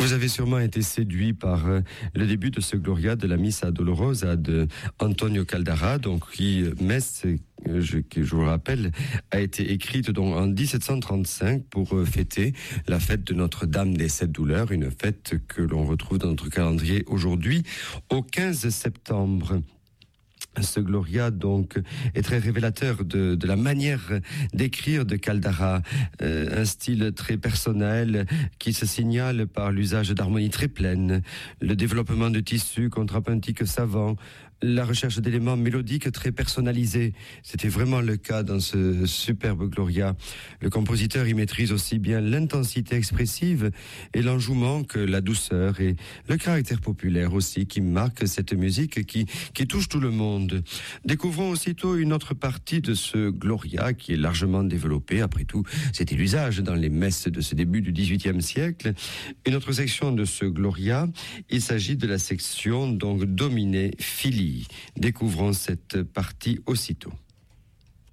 Vous avez sûrement été séduit par le début de ce Gloria de la Missa Dolorosa de Antonio Caldara, donc qui messe, je vous rappelle, a été écrite donc en 1735 pour fêter la fête de Notre-Dame des Sept Douleurs, une fête que l'on retrouve dans notre calendrier aujourd'hui au 15 septembre. Ce Gloria, donc, est très révélateur de la manière d'écrire de Caldara, un style très personnel qui se signale par l'usage d'harmonies très pleines, le développement de tissus contrapuntiques savants, la recherche d'éléments mélodiques très personnalisés. C'était vraiment le cas dans ce superbe Gloria. Le compositeur y maîtrise aussi bien l'intensité expressive et l'enjouement que la douceur et le caractère populaire aussi qui marque cette musique qui touche tout le monde. Découvrons aussitôt une autre partie de ce Gloria qui est largement développée. Après tout, c'était l'usage dans les messes de ce début du XVIIIe siècle. Une autre section de ce Gloria, il s'agit de la section donc Domine Filii. Découvrons cette partie aussitôt.